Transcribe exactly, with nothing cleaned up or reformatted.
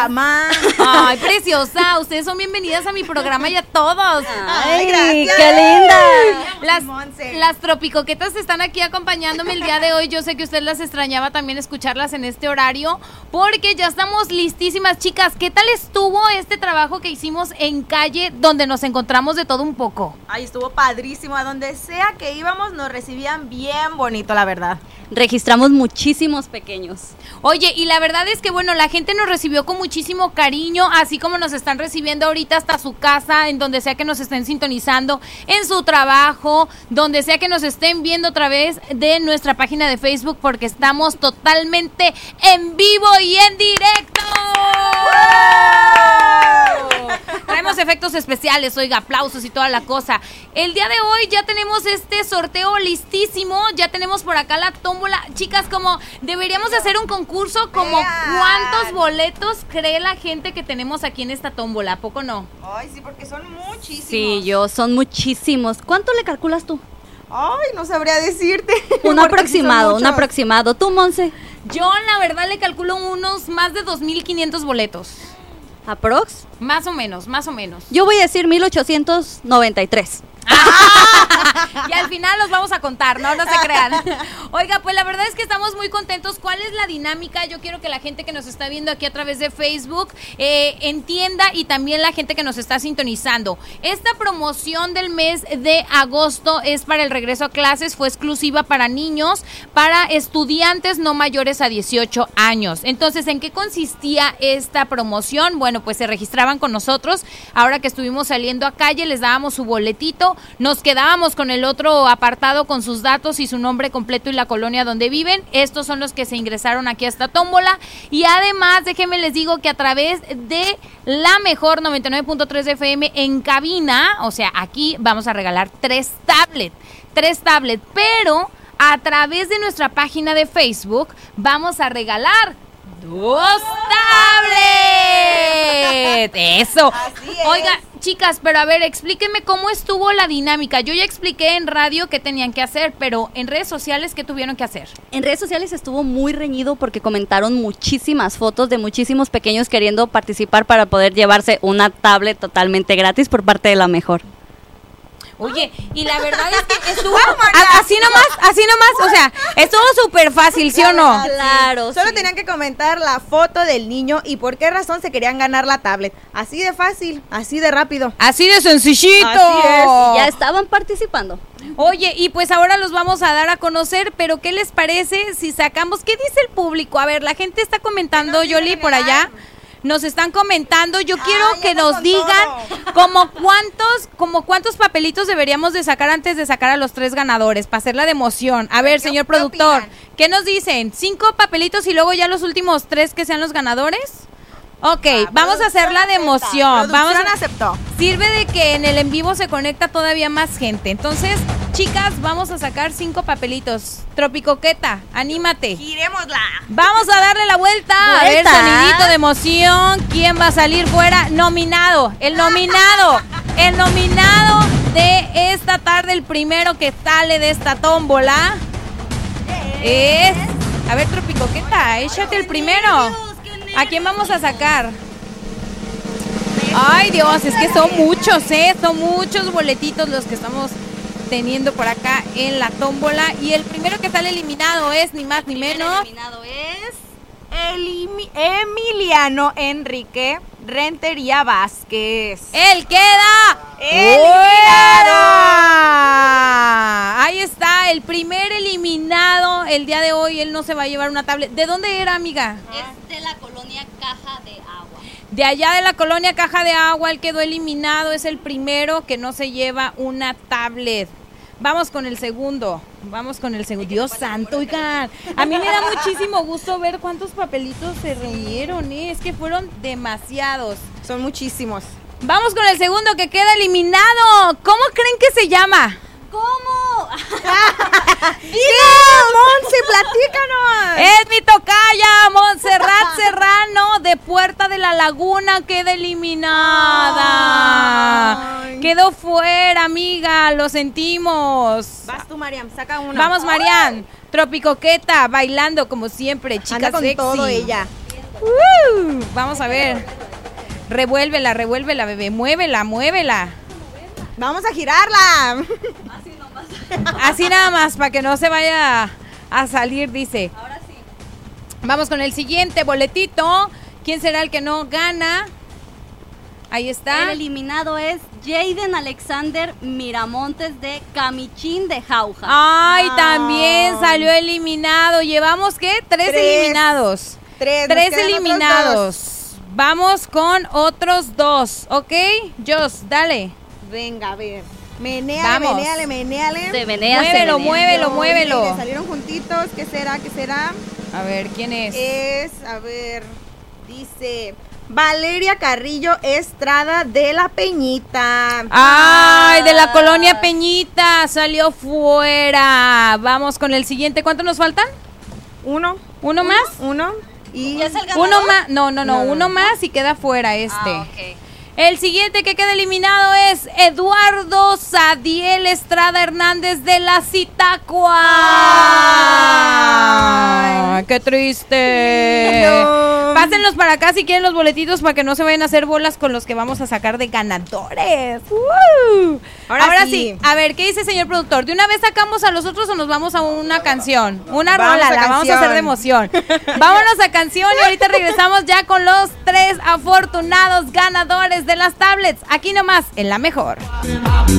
más. Ay, preciosa, ustedes son bienvenidas a mi programa y a todos. Ay, gracias. ¡Qué linda! Las, las tropicoquetas están aquí acompañándome el día de hoy. Yo sé que usted las extrañaba también escucharlas en este horario, porque ya estamos listísimas, chicas. ¿Qué tal estuvo este trabajo que hicimos en calle, donde nos encontramos de todo un poco? Ay, estuvo padrísimo. A donde sea que íbamos nos recibían bien bonito, la verdad. Registramos muchísimos pequeños. Oye, y la verdad es que, bueno, la gente nos recibió con muchísimo cariño, así como nos están recibiendo ahorita hasta su casa, en donde sea que nos estén sintonizando, en su trabajo, donde sea que nos estén viendo a través de nuestra página de Facebook, porque estamos totalmente en vivo y en directo. Traemos efectos especiales, oiga, aplausos y toda la cosa. El día de hoy ya tenemos este sorteo listísimo, ya tenemos por acá la tómbola. Chicas, como deberíamos hacer un concurso, como ¿cuántos boletos cree la gente que tenemos aquí en esta tómbola? ¿A poco no? Ay, sí, porque son muchísimos. Sí, yo, son muchísimos. ¿Cuánto le calculas tú? Ay, no sabría decirte. Un aproximado, un aproximado. ¿Tú, Monse? Yo, la verdad, le calculo unos más de dos mil quinientos boletos. ¿Aprox? Más o menos, más o menos. Yo voy a decir mil ochocientos noventa y tres. Y al final los vamos a contar, no, no se crean. Oiga, pues la verdad es que estamos muy contentos. ¿Cuál es la dinámica? Yo quiero que la gente que nos está viendo aquí a través de Facebook eh, entienda, y también la gente que nos está sintonizando. Esta promoción del mes de agosto es para el regreso a clases, fue exclusiva para niños, para estudiantes no mayores a dieciocho años. Entonces, ¿en qué consistía esta promoción? Bueno, pues se registraban con nosotros. Ahora que estuvimos saliendo a calle, les dábamos su boletito. Nos quedábamos con el otro apartado con sus datos y su nombre completo y la colonia donde viven. Estos son los que se ingresaron aquí a esta tómbola. Y además, déjenme les digo que a través de la mejor noventa y nueve punto tres de F M en cabina, o sea, aquí vamos a regalar tres tablets, tres tablets, pero a través de nuestra página de Facebook vamos a regalar dos tablets. Eso. Oiga, chicas, pero a ver, explíquenme cómo estuvo la dinámica. Yo ya expliqué en radio qué tenían que hacer, pero en redes sociales, ¿qué tuvieron que hacer? En redes sociales estuvo muy reñido porque comentaron muchísimas fotos de muchísimos pequeños queriendo participar para poder llevarse una tablet totalmente gratis por parte de la mejor. Oye, y la verdad es que estuvo a, así nomás, así nomás, o sea, estuvo súper fácil, ¿sí o no? Claro, Solo sí. tenían que comentar la foto del niño y por qué razón se querían ganar la tablet. Así de fácil, así de rápido. Así de sencillito. Así es, Y ya estaban participando. Oye, y pues ahora los vamos a dar a conocer, pero ¿qué les parece si sacamos? ¿Qué dice el público? A ver, la gente está comentando, Yoli, por allá. Nos están comentando, yo quiero Ay, que anda nos con digan todo. como cuántos, como cuántos papelitos deberíamos de sacar antes de sacar a los tres ganadores, para hacerla de emoción. A ver, ¿Qué- señor qué productor, opinan? ¿qué nos dicen? ¿Cinco papelitos y luego ya los últimos tres que sean los ganadores? Ok, Ah, vamos a hacerla de producción acepta. emoción. Vamos Producción a... aceptó. Sirve de que en el en vivo se conecta todavía más gente. Entonces, chicas, vamos a sacar cinco papelitos. Tropicoqueta, anímate. Giremosla. Vamos a darle la vuelta. A ver, Vuelta. sonidito de emoción. ¿Quién va a salir fuera? Nominado. El nominado. El nominado de esta tarde, el primero que sale de esta tómbola es... A ver, Tropicoqueta, échate el primero. ¿A quién vamos a sacar? Ay, Dios, es que son muchos, ¿eh? Son muchos boletitos los que estamos teniendo por acá en la tómbola. Y el primero que sale eliminado es ni más ni menos. Eliminado es... Elimi- Emiliano Enrique Rentería Vázquez. ¡Él queda ¡Eliminado! fuera! Ahí está, el primer eliminado el día de hoy. Él no se va a llevar una tablet. ¿De dónde era, amiga? Es de la colonia Caja de Agua. De allá de la colonia Caja de Agua, él quedó eliminado. Es el primero que no se lleva una tablet. Vamos con el segundo. Vamos con el segundo. Dios santo, oigan. A mí me da muchísimo gusto ver cuántos papelitos se reunieron, ¿eh? Es que fueron demasiados. Son muchísimos. Vamos con el segundo que queda eliminado. ¿Cómo creen que se llama? ¿Cómo? ¡Dinos, Monse, platícanos! Es mi tocaya, Montserrat Serrano, de Puerta de la Laguna, queda eliminada. Ay. Quedó fuera, amiga, lo sentimos. Vas tú, Mariam, saca una. Vamos, Marian. Tropicoqueta, bailando como siempre, chica Anda con sexy. todo ella. Uh, vamos a ver. Revuélvela, revuélvela, bebé. Muévela, muévela. Vamos a girarla. Así nada más, para que no se vaya a salir, dice. Ahora sí. Vamos con el siguiente boletito. ¿Quién será el que no gana? Ahí está. El eliminado es Jaden Alexander Miramontes de Camichín de Jauja. Ay, Ah. también salió eliminado. Llevamos, ¿qué? Tres, Tres. eliminados. Tres, nos Tres quedan otros eliminados. Vamos con otros dos, ¿ok? Jos, dale. dos. Venga, a ver. Menéale, Vamos. menéale, menéale. Se menea, se Muévelo, menea. muévelo, Ay, muévelo. mire, salieron juntitos. ¿Qué será? ¿Qué será? A ver, ¿quién es? Es, a ver, dice Valeria Carrillo Estrada de la Peñita. Ay, de la colonia Peñita, salió fuera. Vamos con el siguiente. ¿Cuántos nos faltan? Uno, ¿Uno más? uno y ¿Ya es el ganador? Uno más. No, no, no, No, no, uno no. más y queda fuera este. Ah, ok. El siguiente que queda eliminado es Eduardo Sadiel Estrada Hernández de la Zitácua. Ay, qué triste. No. Pásenlos para acá si quieren los boletitos para que no se vayan a hacer bolas con los que vamos a sacar de ganadores. ¡Woo! Ahora, Ahora sí. sí. A ver, ¿qué dice señor productor? ¿De una vez sacamos a los otros o nos vamos a una canción? Una Vamos rola, a la vamos a canción. hacer de emoción. Vámonos a canción y ahorita regresamos ya con los tres afortunados ganadores de las tablets. Aquí nomás, en La Mejor.